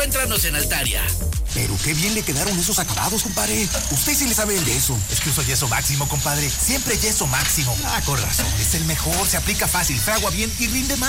Encuéntranos en Altaria. Pero qué bien le quedaron esos acabados, compadre. Usted sí le sabe el yeso. Es que uso yeso máximo, compadre. Siempre yeso máximo. Ah, con razón. Es el mejor. Se aplica fácil, fragua bien y rinde más.